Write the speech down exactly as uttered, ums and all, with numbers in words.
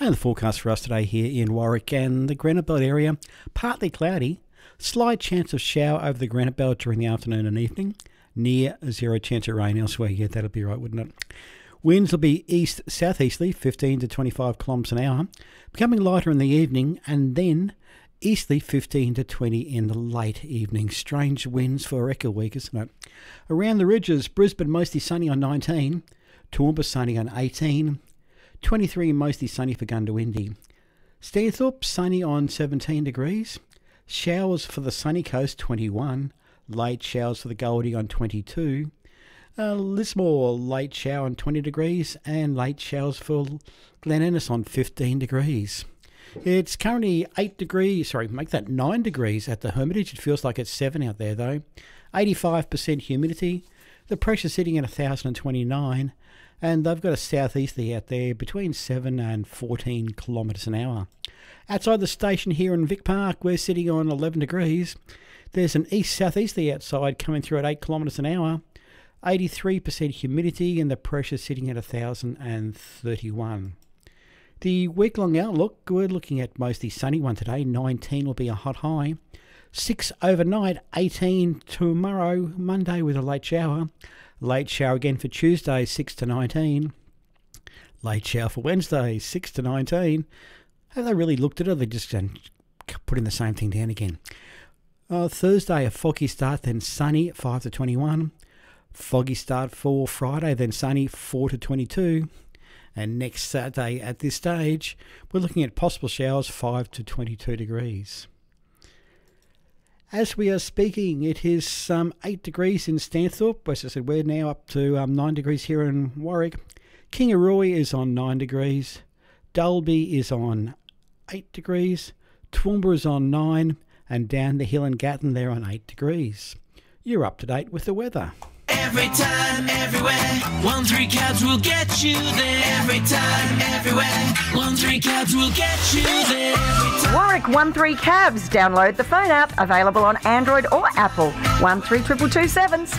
And the forecast for us today here in Warwick and the Granite Belt area, partly cloudy, slight chance of shower over the Granite Belt during the afternoon and evening, near zero chance of rain elsewhere. Yeah, that'll be right, wouldn't it? Winds will be east-southeasterly, fifteen to twenty-five kilometres an hour, becoming lighter in the evening, and then easterly, fifteen to twenty in the late evening. Strange winds for a Wrecker week, isn't it? Around the ridges, Brisbane mostly sunny on nineteen, Toowoomba sunny on eighteen, twenty-three mostly sunny for Goondiwindi. Stanthorpe sunny on seventeen degrees, showers for the sunny coast twenty-one, late showers for the Goldie on twenty-two, uh, Lismore late shower on twenty degrees, and late showers for Glen Innes on fifteen degrees. It's currently eight degrees, sorry, make that nine degrees at the Hermitage. It feels like it's seven out there though. eighty-five percent humidity, the pressure sitting at one thousand twenty-nine, and they've got a southeasterly out there between seven and fourteen kilometres an hour. Outside the station here in Vic Park, we're sitting on eleven degrees. There's an east-southeasterly outside coming through at eight kilometres an hour. eighty-three percent humidity and the pressure sitting at one thousand thirty-one. The week-long outlook, we're looking at mostly sunny one today. nineteen will be a hot high. six overnight, eighteen tomorrow, Monday with a late shower. Late shower again for Tuesday, six to nineteen. Late shower for Wednesday, six to nineteen. Have they really looked at it? Or they just um, putting the same thing down again. Uh, Thursday, a foggy start, then sunny, five to twenty-one. Foggy start for Friday, then sunny, four to twenty-two. And next Saturday at this stage, we're looking at possible showers, five to twenty-two degrees. As we are speaking, it is um, eight degrees in Stanthorpe. As I said, we're now up to um, nine degrees here in Warwick. Kingaroy is on nine degrees. Dalby is on eight degrees. Toowoomba is on nine. And down the hill in Gatton, they're on eight degrees. You're up to date with the weather. Every time, everywhere, one three cabs will get you there. Every time, everywhere, one three cabs will get you there. Every time. Warwick one three cabs. Download the phone app, available on Android or Apple. one three two two two sevens.